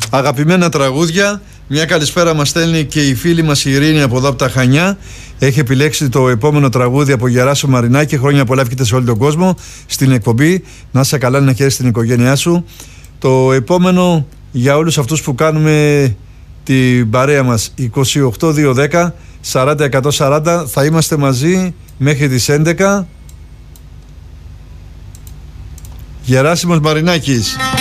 Αγαπημένα τραγούδια. Μια καλησπέρα μας στέλνει και η φίλη μας η Ειρήνη από εδώ από τα Χανιά. Έχει επιλέξει το επόμενο τραγούδι από Γεράσιμο Μαρινάκη. Χρόνια πολλά εύχεται σε όλο τον κόσμο στην εκπομπή. Να είσαι καλά, να χαίρεσαι την οικογένειά σου. Το επόμενο για όλους αυτούς που κάνουμε την παρέα μας, 28-210 40-140. Θα είμαστε μαζί μέχρι τις 11. Γεράσιμος Μαρινάκης.